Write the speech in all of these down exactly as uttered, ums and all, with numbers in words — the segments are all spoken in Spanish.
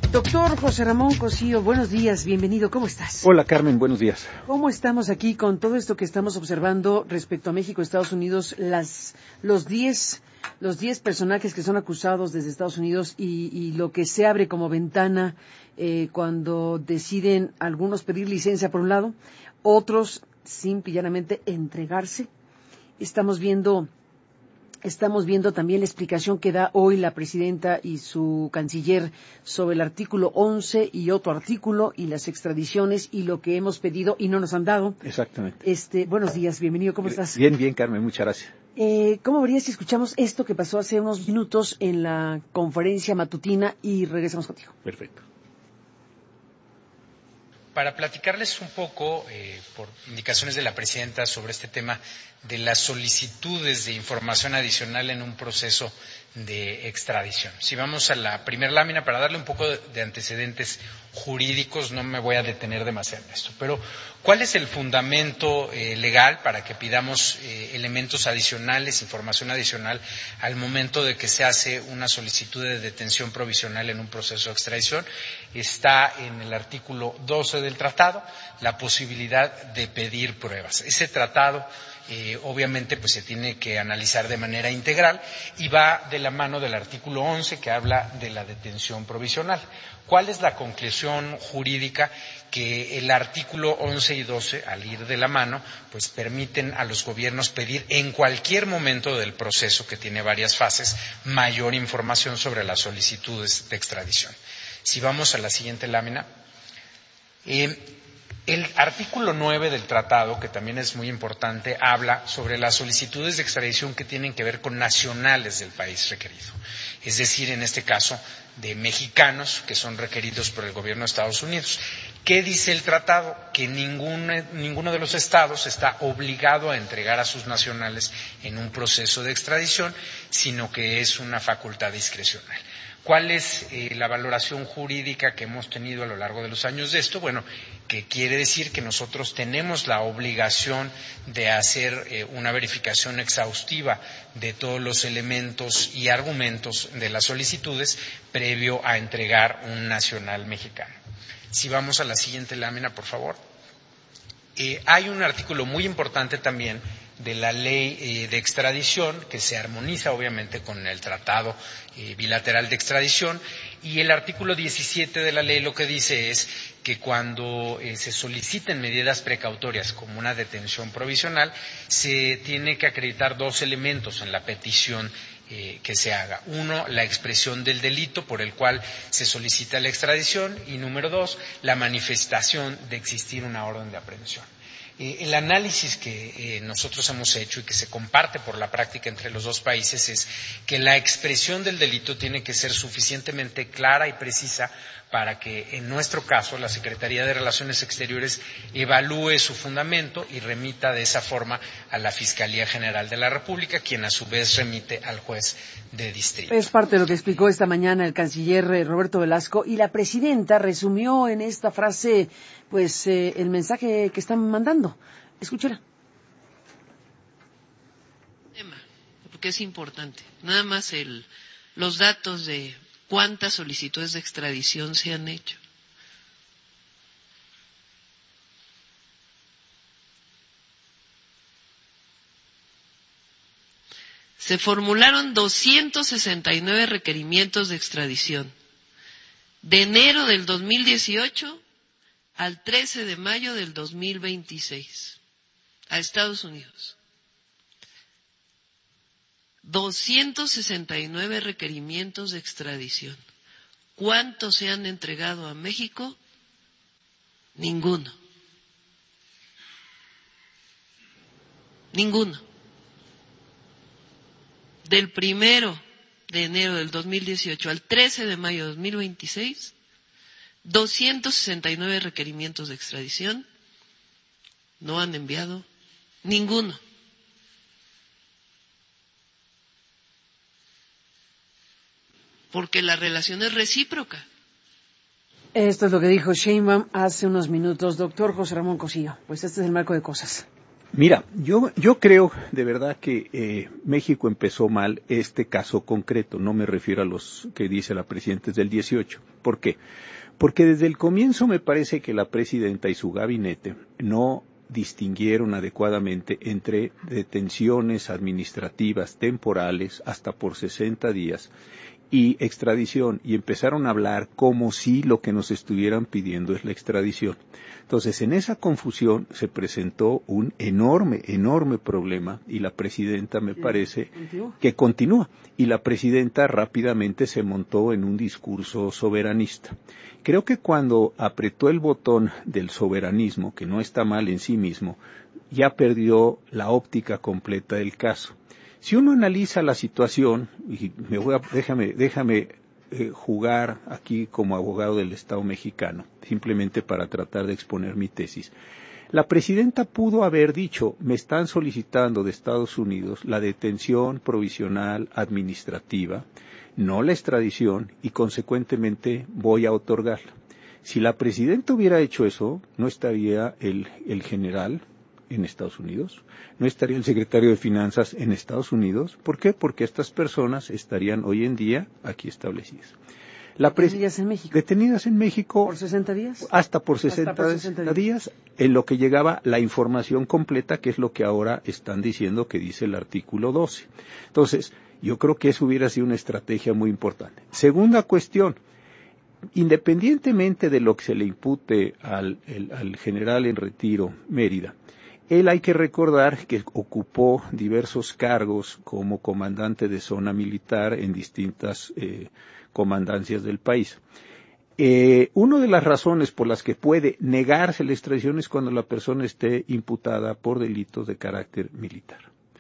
Doctor José Ramón Cosío, buenos días, bienvenido, ¿cómo estás? Hola Carmen, buenos días. ¿Cómo estamos aquí con todo esto que estamos observando respecto a México, Estados Unidos, las los diez los diez personajes que son acusados desde Estados Unidos y, y lo que se abre como ventana eh, cuando deciden algunos pedir licencia por un lado, otros simple y llanamente entregarse? Estamos viendo Estamos viendo también la explicación que da hoy la presidenta y su canciller sobre el artículo once y otro artículo y las extradiciones y lo que hemos pedido y no nos han dado. Exactamente. Este, buenos días, bienvenido, ¿cómo estás? Bien, bien, Carmen, muchas gracias. Eh, ¿Cómo verías si escuchamos esto que pasó hace unos minutos en la conferencia matutina y regresamos contigo? Perfecto. Para platicarles un poco, eh, por indicaciones de la presidenta, sobre este tema de las solicitudes de información adicional en un proceso de extradición. Si vamos a la primera lámina, para darle un poco de antecedentes jurídicos, no me voy a detener demasiado en esto, pero ¿cuál es el fundamento eh, legal para que pidamos eh, elementos adicionales, información adicional, al momento de que se hace una solicitud de detención provisional en un proceso de extradición? Está en el artículo doce del tratado, la posibilidad de pedir pruebas. Ese tratado Eh, obviamente pues se tiene que analizar de manera integral y va de la mano del artículo once que habla de la detención provisional. ¿Cuál es la conclusión jurídica? Que el artículo once y doce, al ir de la mano, pues permiten a los gobiernos pedir en cualquier momento del proceso, que tiene varias fases, mayor información sobre las solicitudes de extradición. Si vamos a la siguiente lámina. Eh, El artículo nueve del tratado, que también es muy importante, habla sobre las solicitudes de extradición que tienen que ver con nacionales del país requerido. Es decir, en este caso, de mexicanos que son requeridos por el gobierno de Estados Unidos. ¿Qué dice el tratado? Que ningún, ninguno de los estados está obligado a entregar a sus nacionales en un proceso de extradición, sino que es una facultad discrecional. ¿Cuál es eh, la valoración jurídica que hemos tenido a lo largo de los años de esto? Bueno, que quiere decir que nosotros tenemos la obligación de hacer eh, una verificación exhaustiva de todos los elementos y argumentos de las solicitudes previo a entregar un nacional mexicano. Si vamos a la siguiente lámina, por favor. Eh, hay un artículo muy importante también de la ley eh, de extradición, que se armoniza obviamente con el tratado eh, bilateral de extradición, y el artículo diecisiete de la ley lo que dice es que cuando eh, se soliciten medidas precautorias como una detención provisional, se tiene que acreditar dos elementos en la petición eh, que se haga. Uno, la expresión del delito por el cual se solicita la extradición, y número dos, la manifestación de existir una orden de aprehensión. Eh, el análisis que eh, nosotros hemos hecho y que se comparte por la práctica entre los dos países es que la expresión del delito tiene que ser suficientemente clara y precisa para que, en nuestro caso, la Secretaría de Relaciones Exteriores evalúe su fundamento y remita de esa forma a la Fiscalía General de la República, quien a su vez remite al juez de distrito. Es parte de lo que explicó esta mañana el canciller Roberto Velasco, y la presidenta resumió en esta frase pues eh, el mensaje que están mandando. Escúchela. Porque es importante. Nada más el, los datos de cuántas solicitudes de extradición se han hecho. Se formularon doscientos sesenta y nueve requerimientos de extradición de enero del dos mil dieciocho al trece de mayo del dos mil veintiséis a Estados Unidos. doscientos sesenta y nueve requerimientos de extradición. ¿Cuántos se han entregado a México? Ninguno. Ninguno. Del primero de enero del dos mil dieciocho al trece de mayo de dos mil veintiséis, doscientos sesenta y nueve requerimientos de extradición, no han enviado ninguno. Porque la relación es recíproca. Esto es lo que dijo Sheinbaum hace unos minutos. Doctor José Ramón Cosío, pues este es el marco de cosas. Mira, yo yo creo de verdad que eh, México empezó mal este caso concreto, no me refiero a los que dice la presidenta del dieciocho. ¿Por qué? Porque desde el comienzo me parece que la presidenta y su gabinete no distinguieron adecuadamente entre detenciones administrativas temporales hasta por sesenta días y extradición, y empezaron a hablar como si lo que nos estuvieran pidiendo es la extradición. Entonces, en esa confusión se presentó un enorme, enorme problema, y la presidenta me sí, parece continúa. que continúa. Y la presidenta rápidamente se montó en un discurso soberanista. Creo que cuando apretó el botón del soberanismo, que no está mal en sí mismo, ya perdió la óptica completa del caso. Si uno analiza la situación, y me voy a, déjame, déjame eh, jugar aquí como abogado del Estado mexicano, simplemente para tratar de exponer mi tesis. La presidenta pudo haber dicho, me están solicitando de Estados Unidos la detención provisional administrativa, no la extradición, y consecuentemente voy a otorgarla. Si la presidenta hubiera hecho eso, no estaría el, el general en Estados Unidos, no estaría el secretario de Finanzas en Estados Unidos. ¿Por qué? Porque estas personas estarían hoy en día aquí establecidas. La pres- ¿Detenidas en México? Detenidas en México. ¿Por sesenta días? Hasta por sesenta, hasta por sesenta días, en lo que llegaba la información completa, que es lo que ahora están diciendo que dice el artículo doce. Entonces, yo creo que eso hubiera sido una estrategia muy importante. Segunda cuestión, independientemente de lo que se le impute al, el, al general en retiro Mérida, él hay que recordar que ocupó diversos cargos como comandante de zona militar en distintas eh, comandancias del país. Eh, una de las razones por las que puede negarse la extradición es cuando la persona esté imputada por delitos de carácter militar.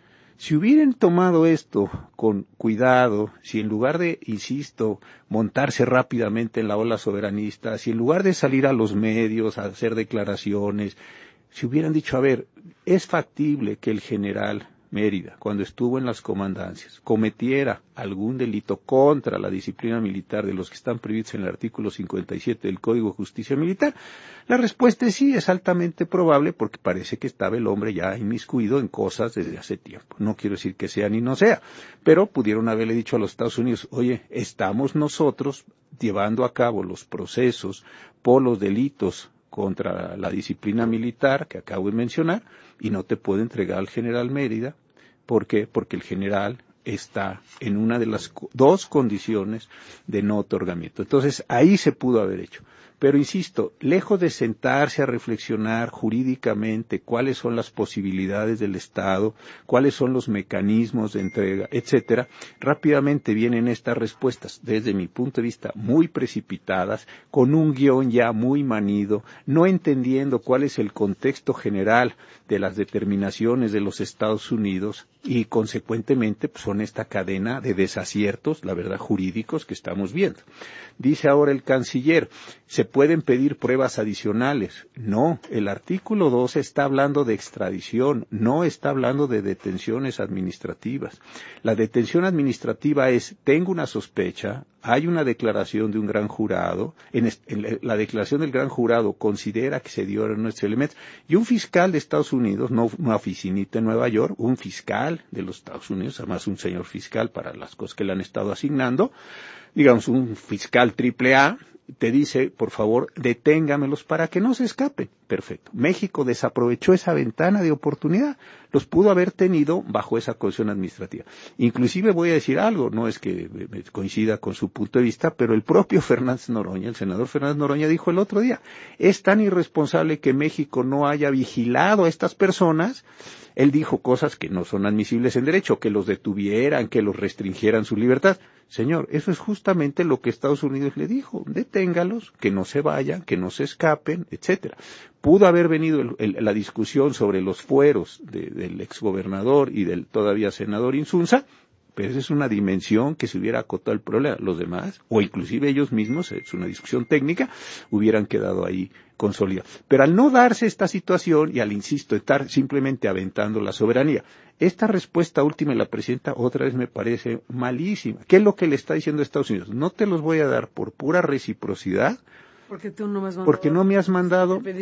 Si hubieran tomado esto con cuidado, si en lugar de, insisto, montarse rápidamente en la ola soberanista, si en lugar de salir a los medios a hacer declaraciones, si hubieran dicho, a ver, es factible que el general Mérida, cuando estuvo en las comandancias, cometiera algún delito contra la disciplina militar de los que están previstos en el artículo cincuenta y siete del Código de Justicia Militar, la respuesta es sí, es altamente probable, porque parece que estaba el hombre ya inmiscuido en cosas desde hace tiempo. No quiero decir que sea ni no sea, pero pudieron haberle dicho a los Estados Unidos, oye, estamos nosotros llevando a cabo los procesos por los delitos contra la disciplina militar que acabo de mencionar, y no te puedo entregar al general Mérida. ¿Por qué? Porque el general está en una de las dos condiciones de no otorgamiento. Entonces, ahí se pudo haber hecho. Pero insisto, lejos de sentarse a reflexionar jurídicamente cuáles son las posibilidades del Estado, cuáles son los mecanismos de entrega, etcétera, rápidamente vienen estas respuestas, desde mi punto de vista, muy precipitadas, con un guión ya muy manido, no entendiendo cuál es el contexto general de las determinaciones de los Estados Unidos, y consecuentemente pues, son esta cadena de desaciertos, la verdad, jurídicos que estamos viendo. Dice ahora el canciller, se pueden pedir pruebas adicionales. No, el artículo doce está hablando de extradición, no está hablando de detenciones administrativas. La detención administrativa es, tengo una sospecha, hay una declaración de un gran jurado, en, en la declaración del gran jurado considera que se dieron nuestros elementos, y un fiscal de Estados Unidos, no una oficinita en Nueva York, un fiscal de los Estados Unidos, además un señor fiscal para las cosas que le han estado asignando, digamos un fiscal triple A, te dice, por favor, deténgamelos para que no se escapen. Perfecto. México desaprovechó esa ventana de oportunidad. Los pudo haber tenido bajo esa condición administrativa. Inclusive voy a decir algo, no es que coincida con su punto de vista, pero el propio Fernández Noroña, el senador Fernández Noroña dijo el otro día, es tan irresponsable que México no haya vigilado a estas personas. Él dijo cosas que no son admisibles en derecho, que los detuvieran, que los restringieran su libertad. Señor, eso es justamente lo que Estados Unidos le dijo, deténgalos, que no se vayan, que no se escapen, etcétera. Pudo haber venido el, el, la discusión sobre los fueros de, del exgobernador y del todavía senador Insunza, pero esa es una dimensión que se hubiera acotado el problema. Los demás, o inclusive ellos mismos, es una discusión técnica, hubieran quedado ahí consolidados. Pero al no darse esta situación, y al, insisto, estar simplemente aventando la soberanía, esta respuesta última de la presidenta otra vez me parece malísima. ¿Qué es lo que le está diciendo a Estados Unidos? No te los voy a dar por pura reciprocidad, porque, tú no me has mandado porque no me has mandado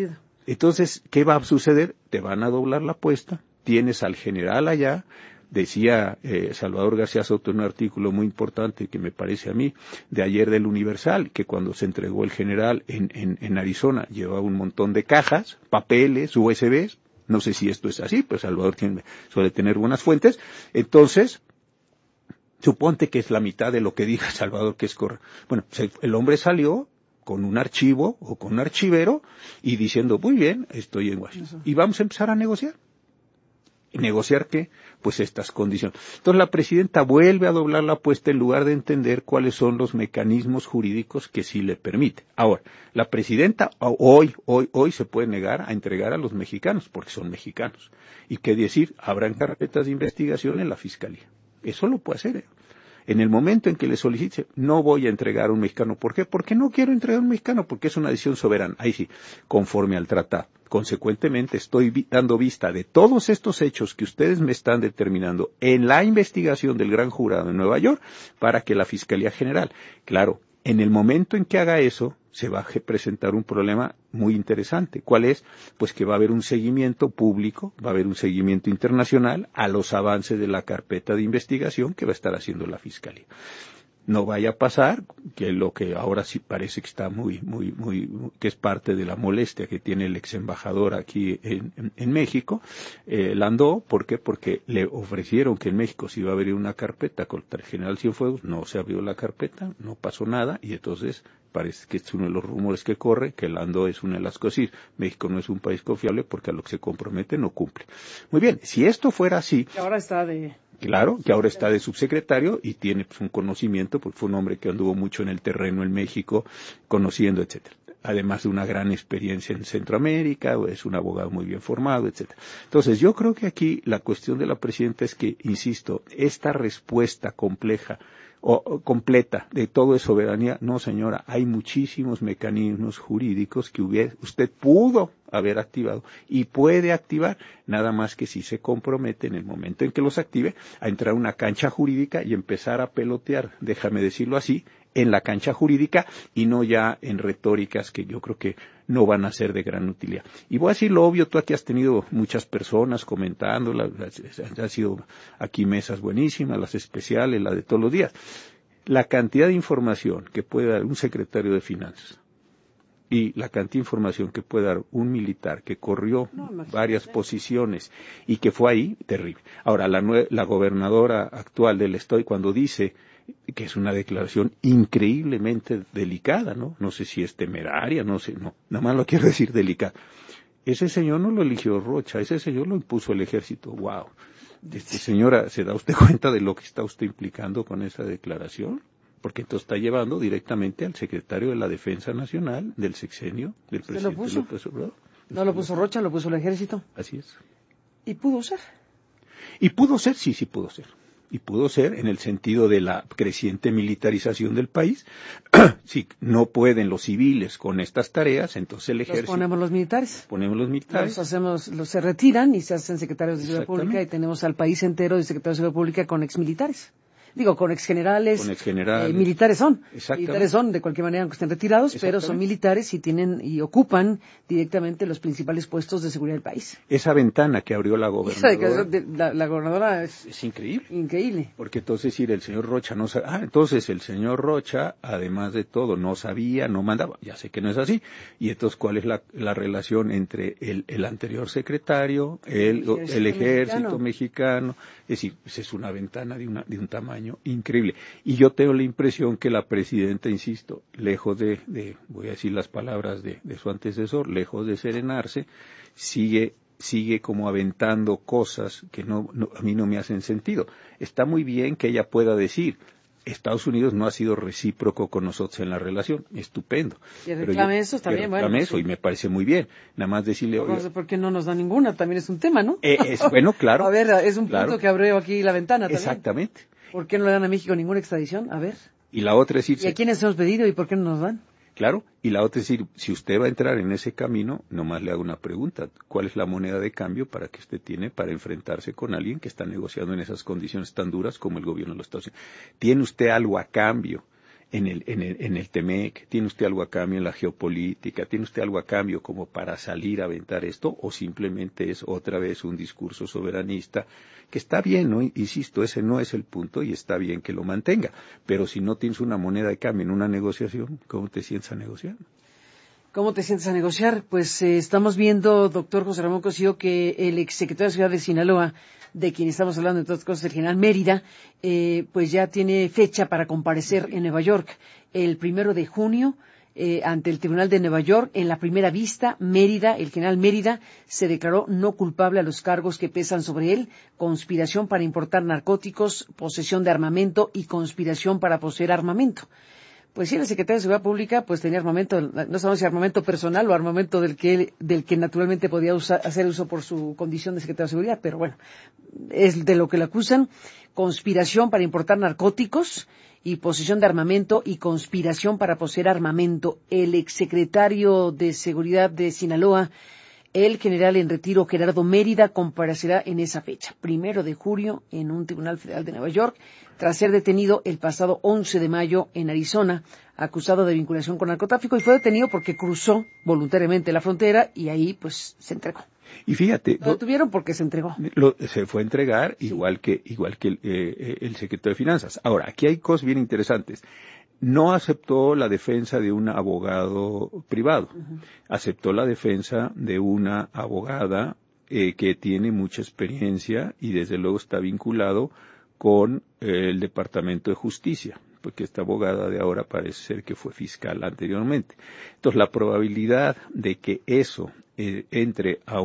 Entonces, ¿qué va a suceder? Te van a doblar la apuesta, tienes al general allá. Decía eh, Salvador García Soto en un artículo muy importante que me parece a mí, de ayer del Universal, que cuando se entregó el general en, en, en Arizona llevaba un montón de cajas, papeles, U S Bs, no sé si esto es así, pues Salvador tiene, suele tener buenas fuentes, entonces, suponte que es la mitad de lo que diga Salvador que es correcto. Bueno, el hombre salió con un archivo o con un archivero y diciendo, muy bien, estoy en Washington, y vamos a empezar a negociar. ¿Negociar qué? Pues estas condiciones. Entonces la presidenta vuelve a doblar la apuesta en lugar de entender cuáles son los mecanismos jurídicos que sí le permite. Ahora, la presidenta hoy, hoy, hoy se puede negar a entregar a los mexicanos, porque son mexicanos. Y qué decir, habrán carpetas de investigación en la Fiscalía. Eso lo puede hacer, ¿eh? En el momento en que le solicite, no voy a entregar a un mexicano. ¿Por qué? Porque no quiero entregar a un mexicano, porque es una decisión soberana. Ahí sí, conforme al tratado. Consecuentemente, estoy vi- dando vista de todos estos hechos que ustedes me están determinando en la investigación del gran jurado en Nueva York para que la Fiscalía General, claro, en el momento en que haga eso, se va a presentar un problema muy interesante. ¿Cuál es? Pues que va a haber un seguimiento público, va a haber un seguimiento internacional a los avances de la carpeta de investigación que va a estar haciendo la Fiscalía. No vaya a pasar que lo que ahora sí parece que está muy, muy, muy, que es parte de la molestia que tiene el ex embajador aquí en, en, en México, eh, Landó. ¿Por qué? Porque le ofrecieron que en México se iba a abrir una carpeta contra el general Cienfuegos, no se abrió la carpeta, no pasó nada, y entonces parece que es uno de los rumores que corre, que Landó es una de las cosas. México no es un país confiable porque a lo que se compromete no cumple. Muy bien, si esto fuera así. Que ahora está de... Claro, que ahora está de subsecretario y tiene pues, un conocimiento, porque fue un hombre que anduvo mucho en el terreno en México, conociendo, etcétera. Además de una gran experiencia en Centroamérica, es un abogado muy bien formado, etcétera. Entonces, yo creo que aquí la cuestión de la presidenta es que, insisto, esta respuesta compleja o, o completa de todo es soberanía. No, señora, hay muchísimos mecanismos jurídicos que hubiera, usted pudo haber activado y puede activar, nada más que si se compromete en el momento en que los active a entrar a una cancha jurídica y empezar a pelotear, déjame decirlo así, en la cancha jurídica y no ya en retóricas que yo creo que no van a ser de gran utilidad. Y voy a decir lo obvio, tú aquí has tenido muchas personas comentando, han sido aquí mesas buenísimas, las especiales, la de todos los días. La cantidad de información que puede dar un secretario de Finanzas y la cantidad de información que puede dar un militar que corrió no, varias posiciones y que fue ahí, terrible. Ahora, la, nue- la gobernadora actual del Estado, cuando dice que es una declaración increíblemente delicada, ¿no? No sé si es temeraria, no sé, no, nada más lo quiero decir delicada. Ese señor no lo eligió Rocha, ese señor lo impuso el ejército. Wow. Este, señora, ¿se da usted cuenta de lo que está usted implicando con esa declaración? Porque entonces está llevando directamente al secretario de la Defensa Nacional del sexenio del presidente lo puso? López Obrador. No lo puso Rocha, lo puso el ejército. Así es. ¿Y pudo ser? Y pudo ser, sí, sí pudo ser. Y pudo ser en el sentido de la creciente militarización del país. Si no pueden los civiles con estas tareas, entonces el ejército... Los ponemos los militares. Ponemos los militares. Los hacemos, los se retiran y se hacen secretarios de Seguridad Pública y tenemos al país entero de secretarios de Seguridad Pública con exmilitares. Digo, con exgenerales, con exgenerales. Eh, militares son. Militares son, de cualquier manera, aunque estén retirados, pero son militares y tienen y ocupan directamente los principales puestos de seguridad del país. Esa ventana que abrió la gobernadora. Esa, la, la gobernadora es, es increíble. Increíble. Porque entonces, decir, el señor Rocha no sabía. Ah, entonces el señor Rocha, además de todo, no sabía, no mandaba. Ya sé que no es así. Y entonces, ¿cuál es la, la relación entre el, el anterior secretario, el, el ejército, el ejército mexicano. mexicano? Es decir, pues es una ventana de, una, de un tamaño increíble. Y yo tengo la impresión que la presidenta, insisto, lejos de, de voy a decir las palabras de, de su antecesor, lejos de serenarse, sigue sigue como aventando cosas que no, no a mí no me hacen sentido. Está muy bien que ella pueda decir, Estados Unidos no ha sido recíproco con nosotros en la relación, estupendo. Y reclame eso también, bueno. Reclame eso sí. Y me parece muy bien. Nada más decirle... No sé por qué no nos da ninguna, también es un tema, ¿no? Eh, es, bueno, claro. A ver, es un punto claro. que abrió aquí la ventana también. Exactamente. ¿Por qué no le dan a México ninguna extradición? A ver. Y la otra es irse... ¿Y a quiénes hemos pedido y por qué no nos dan? Claro, y la otra es decir, si usted va a entrar en ese camino, nomás le hago una pregunta. ¿Cuál es la moneda de cambio para que usted tiene para enfrentarse con alguien que está negociando en esas condiciones tan duras como el gobierno de los Estados Unidos? ¿Tiene usted algo a cambio en el, en el, en el Temec? ¿Tiene usted algo a cambio en la geopolítica? ¿Tiene usted algo a cambio como para salir a aventar esto? ¿O simplemente es otra vez un discurso soberanista? Que está bien, ¿no? Insisto, ese no es el punto y está bien que lo mantenga. Pero si no tienes una moneda de cambio en una negociación, ¿cómo te sientes a negociar? ¿Cómo te sientes a negociar? Pues eh, estamos viendo, doctor José Ramón Cosío, que el exsecretario de Seguridad de Sinaloa, de quien estamos hablando, entre otras cosas, el general Mérida, eh, pues ya tiene fecha para comparecer en Nueva York el primero de junio eh, ante el Tribunal de Nueva York. En la primera vista, Mérida, el general Mérida, se declaró no culpable a los cargos que pesan sobre él: conspiración para importar narcóticos, posesión de armamento y conspiración para poseer armamento. Pues sí, el secretario de Seguridad Pública pues tenía armamento, no sabemos si armamento personal o armamento del que del que naturalmente podía usar, hacer uso por su condición de secretario de Seguridad, pero bueno, es de lo que le acusan: conspiración para importar narcóticos y posesión de armamento y conspiración para poseer armamento. El exsecretario de Seguridad de Sinaloa, el general en retiro Gerardo Mérida, comparecerá en esa fecha, primero de julio, en un tribunal federal de Nueva York, tras ser detenido el pasado once de mayo en Arizona, acusado de vinculación con narcotráfico, y fue detenido porque cruzó voluntariamente la frontera y ahí pues se entregó. Y fíjate, lo detuvieron porque se entregó. Lo, se fue a entregar sí. igual que igual que el, eh, el secretario de Finanzas. Ahora, aquí hay cosas bien interesantes. No aceptó la defensa de un abogado privado, uh-huh. aceptó la defensa de una abogada eh, que tiene mucha experiencia y desde luego está vinculado con eh, el Departamento de Justicia, porque esta abogada de ahora parece ser que fue fiscal anteriormente. Entonces, la probabilidad de que eso eh, entre a